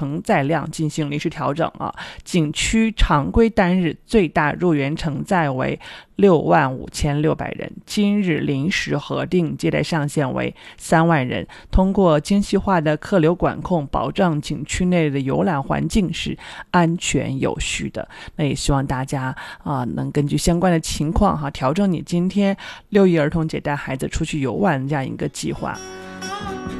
承载量进行临时调整啊。景区常规单日最大入园承载为65600人，今日临时核定接待上限为3万人。通过精细化的客流管控，保障景区内的游览环境是安全有序的。那也希望大家能根据相关的情况调整你今天6一儿童节带孩子出去游玩这样一个计划。